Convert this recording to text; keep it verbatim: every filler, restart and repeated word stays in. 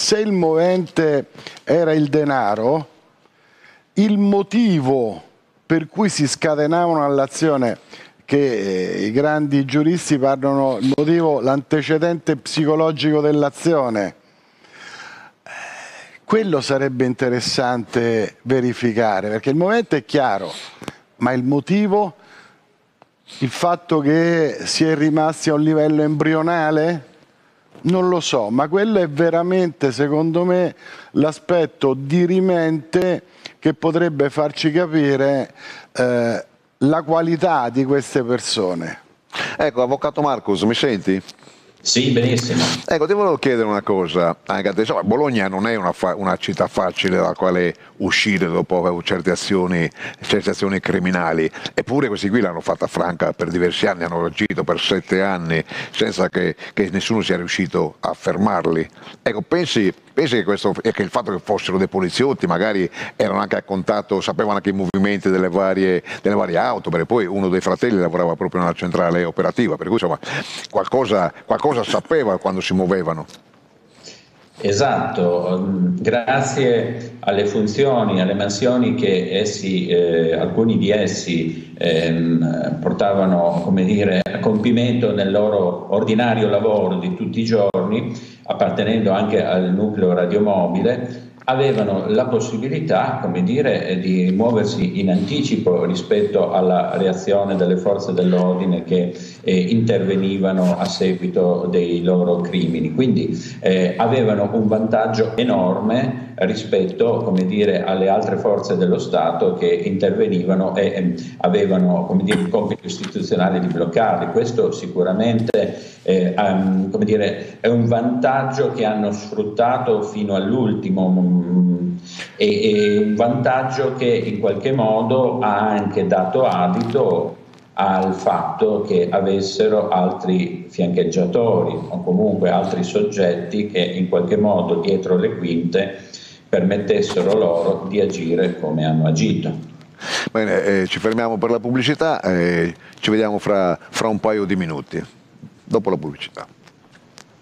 se il movente era il denaro, il motivo per cui si scatenavano all'azione, che eh, i grandi giuristi parlano il motivo, l'antecedente psicologico dell'azione, quello sarebbe interessante verificare, perché il movente è chiaro, ma il motivo, il fatto che si è rimasti a un livello embrionale, non lo so, ma quello è veramente, secondo me, l'aspetto dirimente che potrebbe farci capire eh, la qualità di queste persone. Ecco, avvocato Marcus, mi senti? Sì, benissimo. Ecco, ti volevo chiedere una cosa, anche a te. Insomma, Bologna non è una, una città facile dalla quale uscire dopo certe azioni, certe azioni criminali, eppure questi qui l'hanno fatta franca per diversi anni, hanno agito per sette anni senza che, che nessuno sia riuscito a fermarli. Ecco, pensi, pensi che, questo, che il fatto che fossero dei poliziotti magari erano anche a contatto, sapevano anche i movimenti delle varie, delle varie auto, perché poi uno dei fratelli lavorava proprio nella centrale operativa, per cui insomma qualcosa, qualcosa sapeva quando si muovevano. Esatto, grazie alle funzioni, alle mansioni che essi, eh, alcuni di essi ehm, portavano, come dire, a compimento nel loro ordinario lavoro di tutti i giorni, appartenendo anche al nucleo radiomobile, avevano la possibilità, come dire, di muoversi in anticipo rispetto alla reazione delle forze dell'ordine che eh, intervenivano a seguito dei loro crimini. Quindi eh, avevano un vantaggio enorme rispetto, come dire, alle altre forze dello Stato che intervenivano e eh, avevano, come dire, il compito istituzionale di bloccarli. Questo sicuramente eh, um, come dire, è un vantaggio che hanno sfruttato fino all'ultimo um, e, e un vantaggio che in qualche modo ha anche dato adito al fatto che avessero altri fiancheggiatori o comunque altri soggetti che in qualche modo dietro le quinte permettessero loro di agire come hanno agito. Bene, eh, ci fermiamo per la pubblicità e ci vediamo fra, fra un paio di minuti, dopo la pubblicità.